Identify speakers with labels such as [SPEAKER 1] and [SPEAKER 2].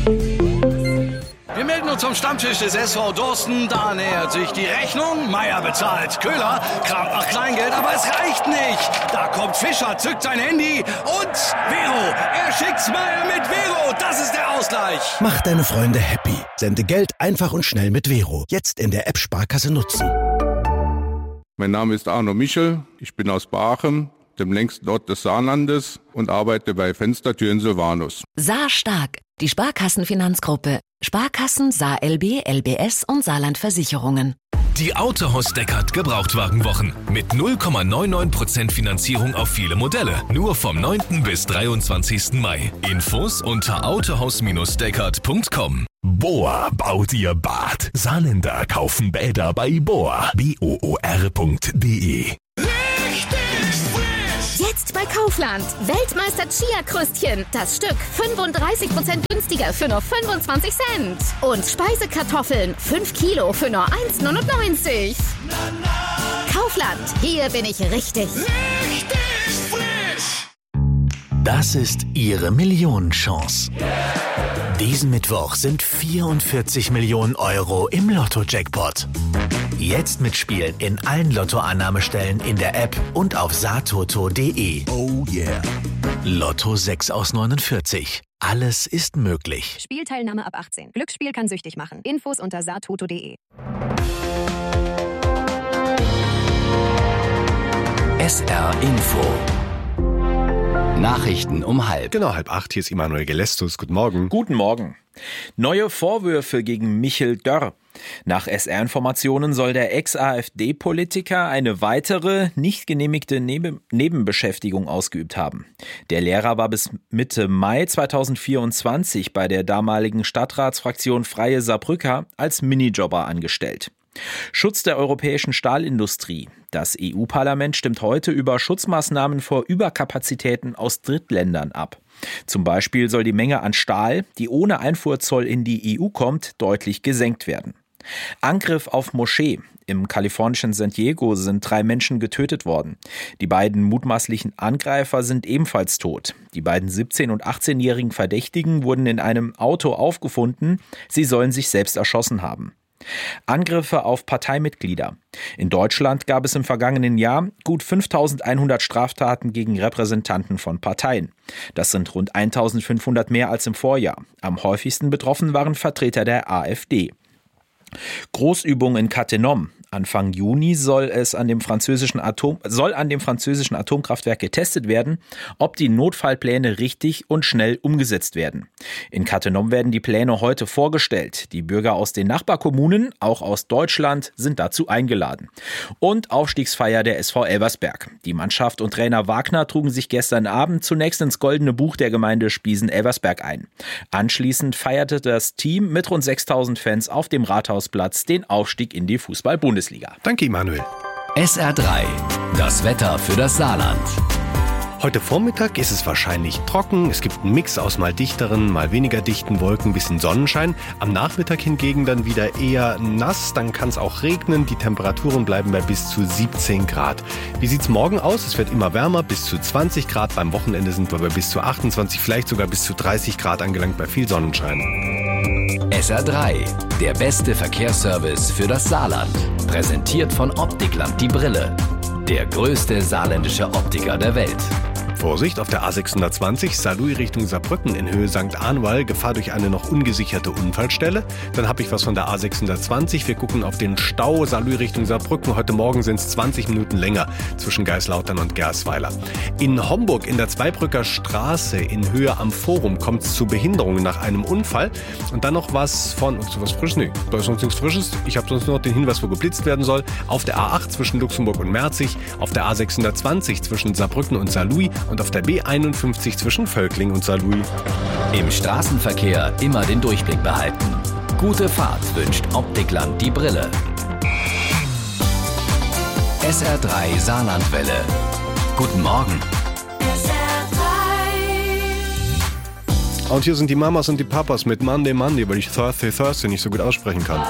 [SPEAKER 1] Wir melden uns zum Stammtisch des SV Dorsten. Da nähert sich die Rechnung. Meier bezahlt. Köhler kramt nach Kleingeld, aber es reicht nicht. Da kommt Fischer, zückt sein Handy und Vero. Er schickt's Meier mit Vero. Das ist der Ausgleich.
[SPEAKER 2] Mach deine Freunde happy. Sende Geld einfach und schnell mit Vero. Jetzt in der App Sparkasse nutzen.
[SPEAKER 3] Mein Name ist Arno Michel. Ich bin aus Baachem, dem längsten Ort des Saarlandes, und arbeite bei Fenstertüren Silvanus.
[SPEAKER 4] Saar stark. Die Sparkassenfinanzgruppe. Sparkassen, Saar LB, LBS und Saarland Versicherungen.
[SPEAKER 5] Die Autohaus Deckard Gebrauchtwagenwochen mit 0,99% Finanzierung auf viele Modelle. Nur vom 9. bis 23. Mai. Infos unter autohaus-deckard.com.
[SPEAKER 6] Bohr baut ihr Bad. Saarländer kaufen Bäder bei Bohr. boor.de.
[SPEAKER 7] Jetzt bei Kaufland. Weltmeister Chia-Krüstchen. Das Stück 35% günstiger für nur 25 Cent. Und Speisekartoffeln 5 Kilo für nur 1,99. Kaufland. Hier bin ich richtig. Richtig frisch.
[SPEAKER 8] Das ist Ihre Millionenchance. Diesen Mittwoch sind 44 Millionen Euro im Lotto-Jackpot. Jetzt mitspielen in allen Lottoannahmestellen in der App und auf saartoto.de.
[SPEAKER 2] Oh yeah.
[SPEAKER 8] Lotto 6 aus 49. Alles ist möglich.
[SPEAKER 9] Spielteilnahme ab 18. Glücksspiel kann süchtig machen. Infos unter saartoto.de.
[SPEAKER 10] SR Info. Nachrichten um 7:30.
[SPEAKER 11] Genau, 7:30. Hier ist Immanuel Gelestus. Guten Morgen.
[SPEAKER 12] Guten Morgen. Neue Vorwürfe gegen Michel Dörr. Nach SR-Informationen soll der Ex-AfD-Politiker eine weitere, nicht genehmigte Nebenbeschäftigung ausgeübt haben. Der Lehrer war bis Mitte Mai 2024 bei der damaligen Stadtratsfraktion Freie Saarbrücker als Minijobber angestellt. Schutz der europäischen Stahlindustrie. Das EU-Parlament stimmt heute über Schutzmaßnahmen vor Überkapazitäten aus Drittländern ab. Zum Beispiel soll die Menge an Stahl, die ohne Einfuhrzoll in die EU kommt, deutlich gesenkt werden. Angriff auf Moschee. Im kalifornischen San Diego sind 3 Menschen getötet worden. Die beiden mutmaßlichen Angreifer sind ebenfalls tot. Die beiden 17- und 18-jährigen Verdächtigen wurden in einem Auto aufgefunden. Sie sollen sich selbst erschossen haben. Angriffe auf Parteimitglieder. In Deutschland gab es im vergangenen Jahr gut 5.100 Straftaten gegen Repräsentanten von Parteien. Das sind rund 1.500 mehr als im Vorjahr. Am häufigsten betroffen waren Vertreter der AfD. Großübung in Cattenom. Anfang Juni soll an dem französischen Atomkraftwerk getestet werden, ob die Notfallpläne richtig und schnell umgesetzt werden. In Cattenom werden die Pläne heute vorgestellt. Die Bürger aus den Nachbarkommunen, auch aus Deutschland, sind dazu eingeladen. Und Aufstiegsfeier der SV Elversberg. Die Mannschaft und Trainer Wagner trugen sich gestern Abend zunächst ins Goldene Buch der Gemeinde Spiesen-Elversberg ein. Anschließend feierte das Team mit rund 6.000 Fans auf dem Rathausplatz den Aufstieg in die Fußball-Bundesliga.
[SPEAKER 11] Danke, Immanuel.
[SPEAKER 10] SR3. Das Wetter für das Saarland.
[SPEAKER 11] Heute Vormittag ist es wahrscheinlich trocken. Es gibt einen Mix aus mal dichteren, mal weniger dichten Wolken, bisschen Sonnenschein. Am Nachmittag hingegen dann wieder eher nass. Dann kann es auch regnen. Die Temperaturen bleiben bei bis zu 17 Grad. Wie sieht's morgen aus? Es wird immer wärmer, bis zu 20 Grad. Beim Wochenende sind wir bei bis zu 28, vielleicht sogar bis zu 30 Grad angelangt bei viel Sonnenschein.
[SPEAKER 10] SR3. Der beste Verkehrsservice für das Saarland. Präsentiert von Optikland die Brille. Der größte saarländische Optiker der Welt.
[SPEAKER 11] Vorsicht, auf der A620 Saarlouis Richtung Saarbrücken in Höhe St. Anwall, Gefahr durch eine noch ungesicherte Unfallstelle. Dann habe ich was von der A620. Wir gucken auf den Stau Saarlouis Richtung Saarbrücken. Heute Morgen sind es 20 Minuten länger zwischen Geislautern und Gersweiler. In Homburg in der Zweibrücker Straße in Höhe am Forum kommt es zu Behinderungen nach einem Unfall. Und dann noch was von, was Frisches? Nee, da ist sonst nichts Frisches. Ich habe sonst nur noch den Hinweis, wo geblitzt werden soll. Auf der A8 zwischen Luxemburg und Merzig, auf der A620 zwischen Saarbrücken und Saarlouis und auf der B51 zwischen Völkling und Saarlouis.
[SPEAKER 10] Im Straßenverkehr immer den Durchblick behalten. Gute Fahrt wünscht Optikland die Brille. SR3 Saarlandwelle. Guten Morgen.
[SPEAKER 11] Und hier sind die Mamas und die Papas mit Monday Monday, weil ich Thursday nicht so gut aussprechen kann.